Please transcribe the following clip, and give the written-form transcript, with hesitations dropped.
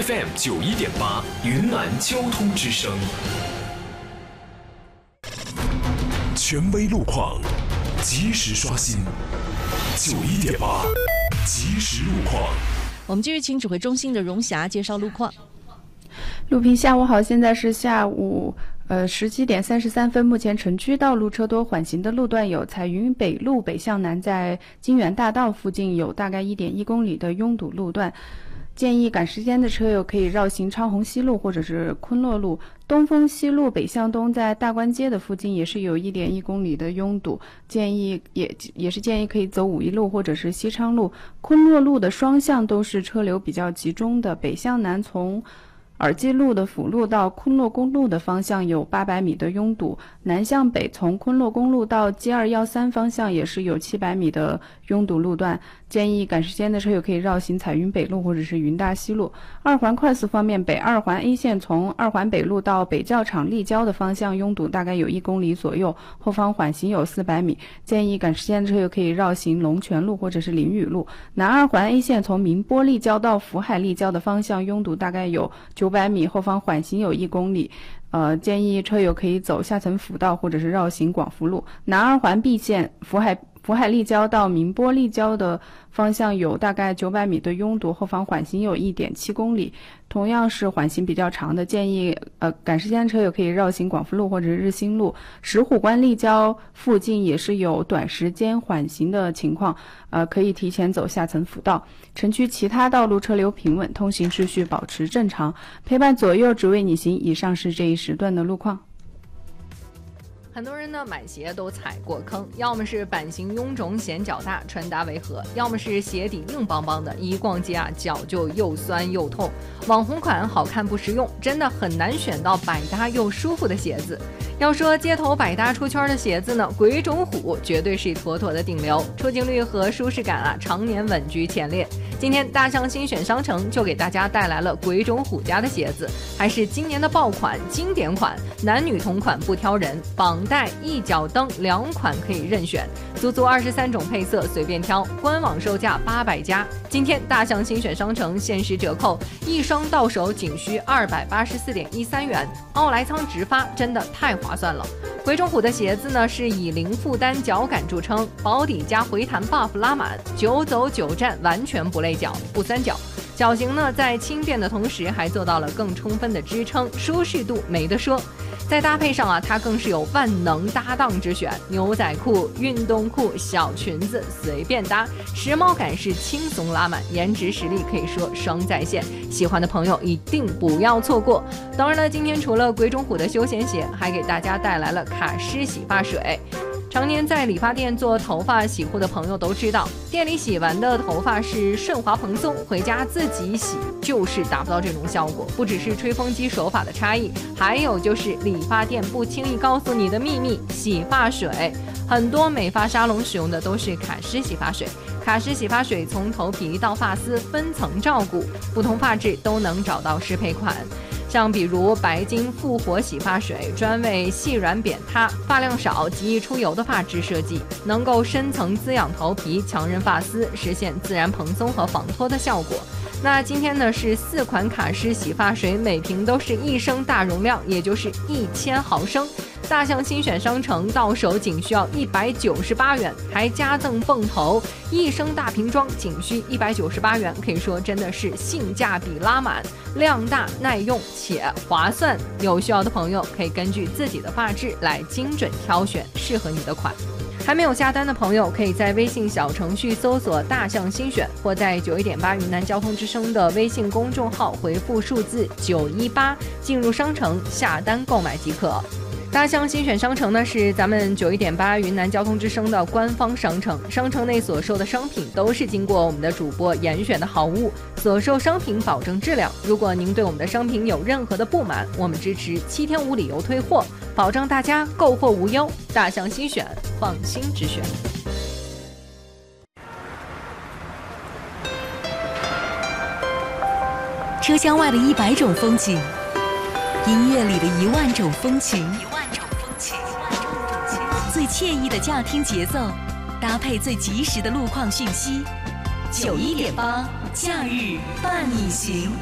FM91.8云南交通之声，权威路况，及时刷新。91.8即时路况。 我们今日请指挥中心的荣霞介绍路况。 陆平，下午好，现在是下午17点33分，目前城区道路车多，缓行的路段有彩云北路北向南，在金源大道附近有大概 1.1公里的拥堵路段，建议赶时间的车友可以绕行昌洪西路或者是昆洛路。东风西路北向东，在大观街的附近也是有 1.1公里的拥堵，建议可以走五一路或者是西昌路。昆洛路的双向都是车流比较集中的，北向南从耳机路的辅路到昆洛公路的方向有800米的拥堵，南向北从昆洛公路到 G213 方向也是有700米的拥堵路段，建议赶时间的车友可以绕行彩云北路或者是云大西路。二环快速方面，北二环 A 线从二环北路到北教场立交的方向拥堵大概有1公里左右，后方缓行有400米，建议赶时间的车友可以绕行龙泉路或者是林雨路。南二环 A 线从明波立交到福海立交的方向拥堵大概有900米，后方缓行有1公里，建议车友可以走下层辅道或者是绕行广福路。南二环 B 线福海立交到明波立交的方向有大概900米的拥堵，后方缓行有 1.7公里，同样是缓行比较长的，建议赶时间车友可以绕行广福路或者是日新路。石虎关立交附近也是有短时间缓行的情况，可以提前走下层辅道。城区其他道路车流平稳，通行秩序保持正常，陪伴左右只为你行。以上是这一时段的路况。 很多人呢买鞋都踩过坑，要么是版型臃肿显脚大，穿搭违和，要么是鞋底硬邦邦的，一逛街啊脚就又酸又痛。网红款好看不实用，真的很难选到百搭又舒服的鞋子。要说街头百搭出圈的鞋子呢，鬼冢虎绝对是妥妥的顶流，出镜率和舒适感啊常年稳居前列。今天大象新选商城就给大家带来了鬼冢虎家的鞋子，还是今年的爆款经典款，男女同款不挑人，绑带一脚蹬2款可以任选，足足23种配色随便挑，官网售价800加。今天大象新选商城限时折扣，一双到手仅需284.13元，奥莱仓直发，真的太划算了。鬼冢虎的鞋子呢是以零负担脚感著称，保底加回弹 buff 拉满，9走9站完全不累脚不酸脚。脚型呢在轻便的同时还做到了更充分的支撑，舒适度没得说。在搭配上啊，它更是有万能搭档之选，牛仔裤、运动裤、小裙子随便搭，时髦感是轻松拉满，颜值实力可以说双在线，喜欢的朋友一定不要错过。当然了，今天除了鬼冢虎的休闲鞋，还给大家带来了卡诗洗发水。常年在理发店做头发洗护的朋友都知道，店里洗完的头发是顺滑蓬松，回家自己洗就是达不到这种效果。不只是吹风机手法的差异，还有就是理发店不轻易告诉你的秘密——洗发水。很多美发沙龙使用的都是卡诗洗发水。卡诗洗发水从头皮到发丝分层照顾，不同发质都能找到适配款。像比如白金复活洗发水，专为细软扁塌、发量少、极易出油的发质设计，能够深层滋养头皮，强韧发丝，实现自然蓬松和防脱的效果。那今天呢是4款卡诗洗发水，每瓶都是1升大容量，也就是1000毫升。大象新选商城到手仅需要198元，还加赠泵头，1升大瓶装仅需198元，可以说真的是性价比拉满，量大耐用且划算。有需要的朋友可以根据自己的发质来精准挑选适合你的款。还没有下单的朋友，可以在微信小程序搜索大象新选，或在91.8云南交通之声的微信公众号回复数字918进入商城下单购买即可。大象新选商城呢是咱们91.8云南交通之声的官方商城，商城内所售的商品都是经过我们的主播严选的好物，所售商品保证质量。如果您对我们的商品有任何的不满，我们支持7天无理由退货，保障大家购货无忧。大象新选，放心之选。 车厢外的100种风景，音乐里的1万种风情，最惬意的驾听节奏，搭配最及时的路况讯息。91.8假日伴你行。